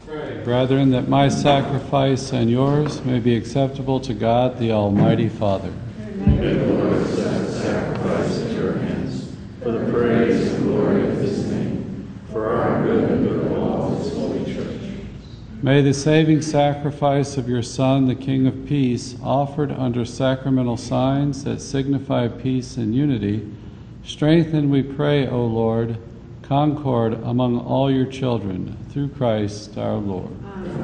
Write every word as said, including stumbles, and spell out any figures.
Pray, brethren, that my sacrifice and yours may be acceptable to God, the Almighty Father. May the Lord accept the sacrifice at your hands, for the praise and glory of his name, for our good and good of all his holy church. May the saving sacrifice of your Son, the King of Peace, offered under sacramental signs that signify peace and unity, strengthen, we pray, O Lord, concord among all your children, through Christ our Lord. Amen.